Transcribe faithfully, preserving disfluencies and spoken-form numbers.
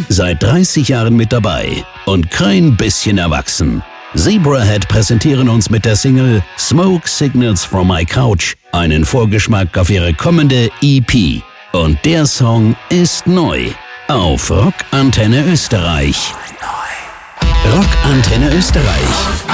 Seit dreißig Jahren mit dabei und kein bisschen erwachsen. Zebrahead präsentieren uns mit der Single Smoke Signals from My Couch einen Vorgeschmack auf ihre kommende E P. Und der Song ist neu auf Rock Antenne Österreich. Rock Antenne Österreich.